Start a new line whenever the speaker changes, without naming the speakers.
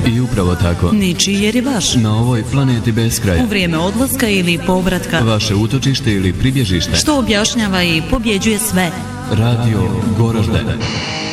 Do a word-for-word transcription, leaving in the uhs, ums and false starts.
I upravo tako.
Ničiji jer je vaš.
Na ovoj planeti bez kraja.
U vrijeme odlaska ili povratka.
Vaše utočište ili pribježište.
Što objašnjava i pobjeđuje sve.
Radio Goražde.